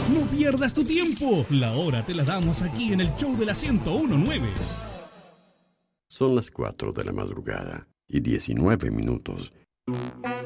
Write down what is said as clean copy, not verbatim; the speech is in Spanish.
No pierdas tu tiempo. La hora te la damos aquí en el show de la 101.9. Son las 4 de la madrugada y 19 minutos.